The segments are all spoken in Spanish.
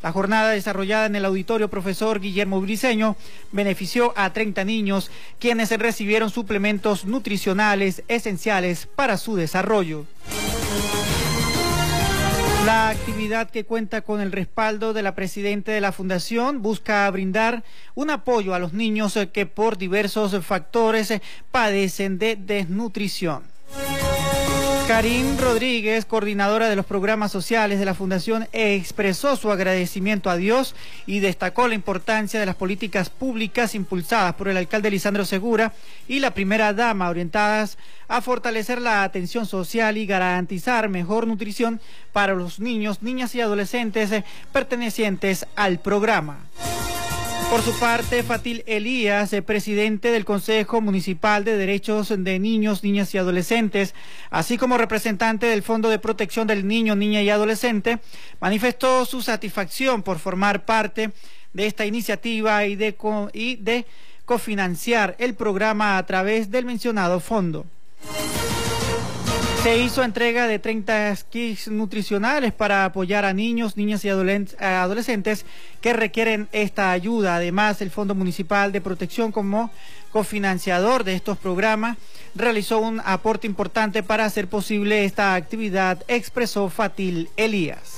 La jornada desarrollada en el auditorio profesor Guillermo Briceño benefició a 30 niños, quienes recibieron suplementos nutricionales esenciales para su desarrollo. La actividad, que cuenta con el respaldo de la presidenta de la Fundación, busca brindar un apoyo a los niños que por diversos factores padecen de desnutrición. Karin Rodríguez, coordinadora de los programas sociales de la Fundación, expresó su agradecimiento a Dios y destacó la importancia de las políticas públicas impulsadas por el alcalde Lisandro Segura y la primera dama, orientadas a fortalecer la atención social y garantizar mejor nutrición para los niños, niñas y adolescentes pertenecientes al programa. Por su parte, Fatil Elías, presidente del Consejo Municipal de Derechos de Niños, Niñas y Adolescentes, así como representante del Fondo de Protección del Niño, Niña y Adolescente, manifestó su satisfacción por formar parte de esta iniciativa y de cofinanciar el programa a través del mencionado fondo. Se hizo entrega de 30 kits nutricionales para apoyar a niños, niñas y adolescentes que requieren esta ayuda. Además, el Fondo Municipal de Protección, como cofinanciador de estos programas, realizó un aporte importante para hacer posible esta actividad, expresó Fatil Elías.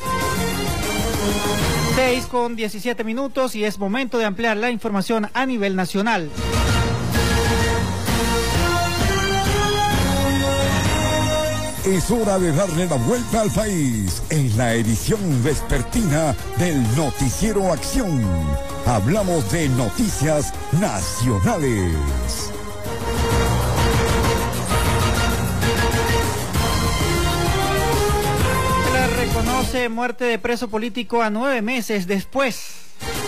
6:17 y es momento de ampliar la información a nivel nacional. Es hora de darle la vuelta al país en la edición vespertina del Noticiero Acción. Hablamos de noticias nacionales. Se le reconoce muerte de preso político a 9 meses después.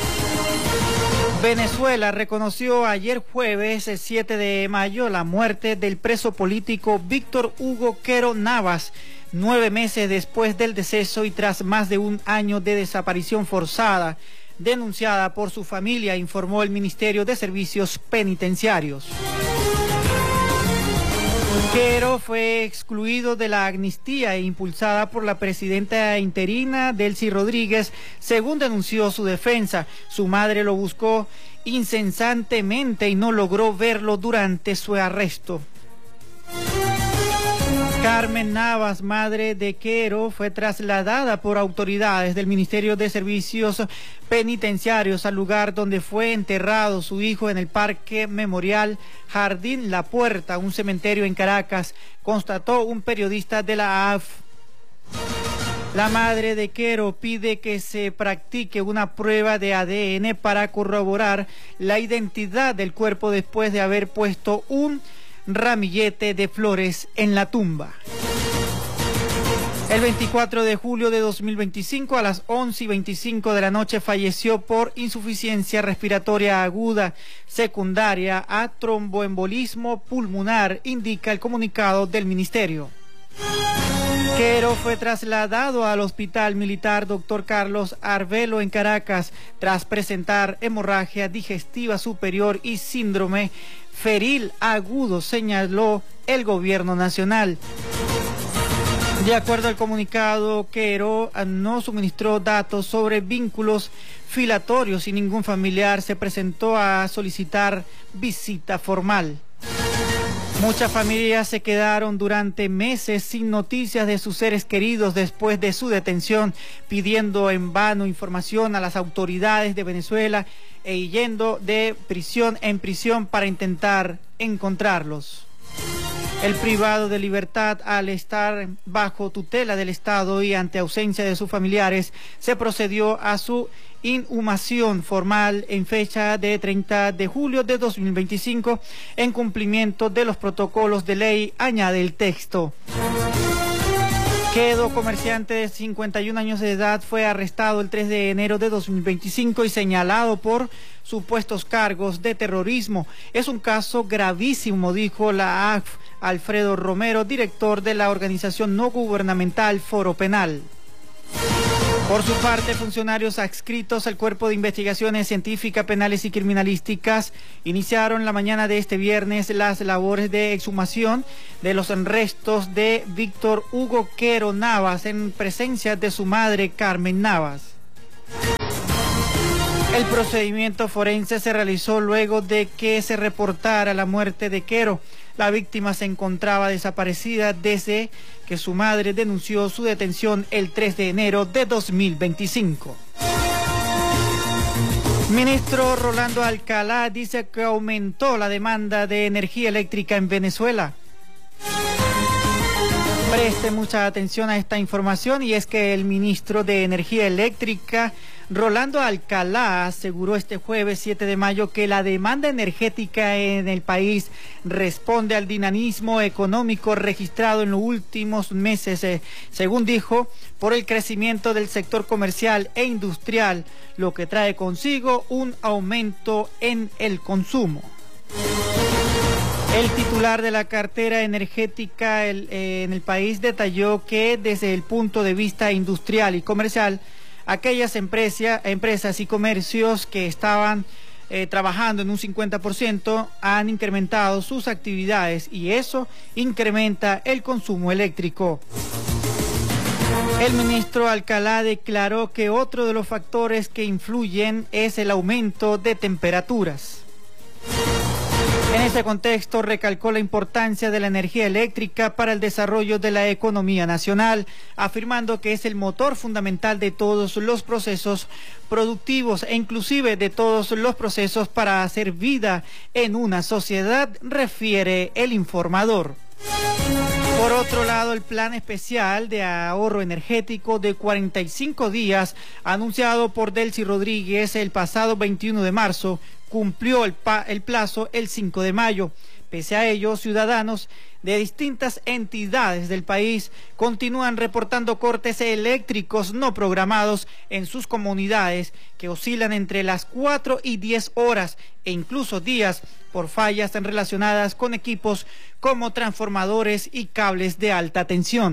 Venezuela reconoció ayer jueves 7 de mayo la muerte del preso político Víctor Hugo Quero Navas, 9 meses después del deceso y tras más de un año de desaparición forzada, denunciada por su familia, informó el Ministerio de Servicios Penitenciarios. Quero fue excluido de la amnistía impulsada por la presidenta interina Delcy Rodríguez, según denunció su defensa. Su madre lo buscó incesantemente y no logró verlo durante su arresto. Carmen Navas, madre de Quero, fue trasladada por autoridades del Ministerio de Servicios Penitenciarios al lugar donde fue enterrado su hijo, en el Parque Memorial Jardín La Puerta, un cementerio en Caracas, constató un periodista de la AF. La madre de Quero pide que se practique una prueba de ADN para corroborar la identidad del cuerpo después de haber puesto un ramillete de flores en la tumba. El 24 de julio de 2025 a las 11:25 de la noche falleció por insuficiencia respiratoria aguda secundaria a tromboembolismo pulmonar, indica el comunicado del ministerio. Quero fue trasladado al Hospital Militar Dr. Carlos Arvelo en Caracas tras presentar hemorragia digestiva superior y síndrome febril agudo, señaló el gobierno nacional. De acuerdo al comunicado, Quero no suministró datos sobre vínculos filatorios y ningún familiar se presentó a solicitar visita formal. Muchas familias se quedaron durante meses sin noticias de sus seres queridos después de su detención, pidiendo en vano información a las autoridades de Venezuela e yendo de prisión en prisión para intentar encontrarlos. El privado de libertad, al estar bajo tutela del Estado y ante ausencia de sus familiares, se procedió a su inhumación formal en fecha de 30 de julio de 2025 en cumplimiento de los protocolos de ley, añade el texto. Quedo, comerciante de 51 años de edad, fue arrestado el 3 de enero de 2025 y señalado por supuestos cargos de terrorismo. Es un caso gravísimo, dijo la AF Alfredo Romero, director de la organización no gubernamental Foro Penal. Por su parte, funcionarios adscritos al Cuerpo de Investigaciones Científicas, Penales y Criminalísticas iniciaron la mañana de este viernes las labores de exhumación de los restos de Víctor Hugo Quero Navas en presencia de su madre Carmen Navas. El procedimiento forense se realizó luego de que se reportara la muerte de Quero. La víctima se encontraba desaparecida desde que su madre denunció su detención el 3 de enero de 2025. Ministro Rolando Alcalá dice que aumentó la demanda de energía eléctrica en Venezuela. Preste mucha atención a esta información, y es que el ministro de Energía Eléctrica, Rolando Alcalá, aseguró este jueves 7 de mayo que la demanda energética en el país responde al dinamismo económico registrado en los últimos meses, según dijo, por el crecimiento del sector comercial e industrial, lo que trae consigo un aumento en el consumo. El titular de la cartera energética en el país detalló que desde el punto de vista industrial y comercial, aquellas empresas y comercios que estaban trabajando en un 50% han incrementado sus actividades, y eso incrementa el consumo eléctrico. El ministro Alcalá declaró que otro de los factores que influyen es el aumento de temperaturas. En ese contexto recalcó la importancia de la energía eléctrica para el desarrollo de la economía nacional, afirmando que es el motor fundamental de todos los procesos productivos e inclusive de todos los procesos para hacer vida en una sociedad, refiere el informador. Por otro lado, el plan especial de ahorro energético de 45 días anunciado por Delcy Rodríguez el pasado 21 de marzo cumplió el plazo el 5 de mayo. Pese a ello, ciudadanos de distintas entidades del país continúan reportando cortes eléctricos no programados en sus comunidades, que oscilan entre las 4 y 10 horas e incluso días por fallas relacionadas con equipos como transformadores y cables de alta tensión.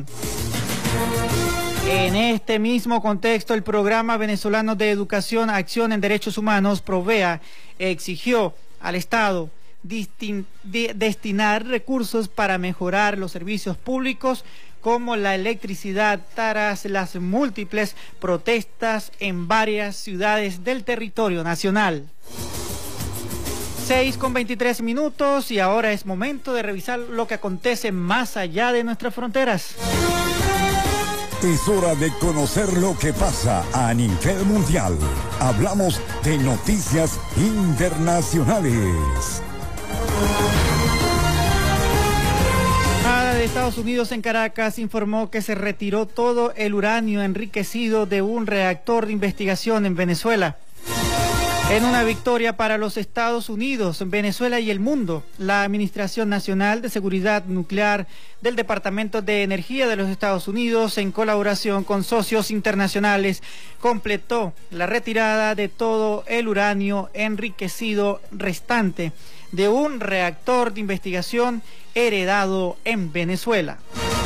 En este mismo contexto, el Programa Venezolano de Educación, Acción en Derechos Humanos, PROVEA, exigió al Estado destinar recursos para mejorar los servicios públicos como la electricidad tras las múltiples protestas en varias ciudades del territorio nacional. 6:23 y ahora es momento de revisar lo que acontece más allá de nuestras fronteras. Es hora de conocer lo que pasa a nivel mundial. Hablamos de noticias internacionales. La de Estados Unidos en Caracas informó que se retiró todo el uranio enriquecido de un reactor de investigación en Venezuela. En una victoria para los Estados Unidos, Venezuela y el mundo, la Administración Nacional de Seguridad Nuclear del Departamento de Energía de los Estados Unidos, en colaboración con socios internacionales, completó la retirada de todo el uranio enriquecido restante de un reactor de investigación heredado en Venezuela.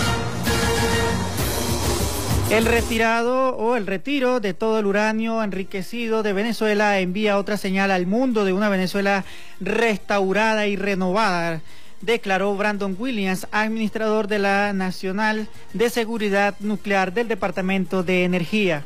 El retiro de todo el uranio enriquecido de Venezuela envía otra señal al mundo de una Venezuela restaurada y renovada, declaró Brandon Williams, administrador de la Nacional de Seguridad Nuclear del Departamento de Energía.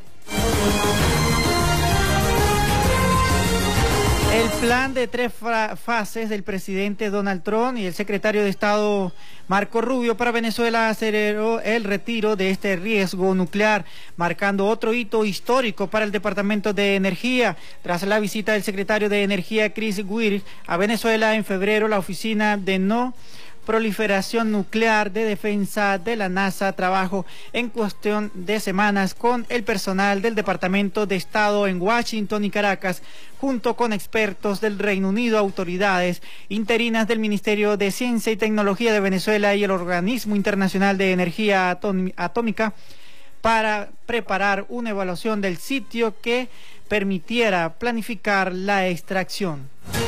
El plan de 3 fases del presidente Donald Trump y el secretario de Estado Marco Rubio para Venezuela aceleró el retiro de este riesgo nuclear, marcando otro hito histórico para el Departamento de Energía. Tras la visita del secretario de Energía Chris Weir a Venezuela en febrero, la Oficina de No Proliferación Nuclear de Defensa de la NASA trabajó en cuestión de semanas con el personal del Departamento de Estado en Washington y Caracas, junto con expertos del Reino Unido, autoridades interinas del Ministerio de Ciencia y Tecnología de Venezuela y el Organismo Internacional de Energía Atómica, para preparar una evaluación del sitio que permitiera planificar la extracción.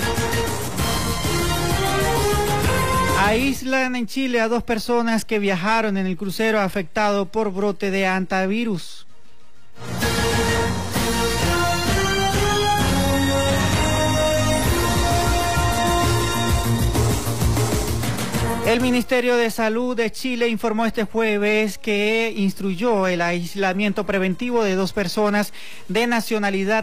Aíslan en Chile a 2 personas que viajaron en el crucero afectado por brote de hantavirus. El Ministerio de Salud de Chile informó este jueves que instruyó el aislamiento preventivo de 2 personas de nacionalidad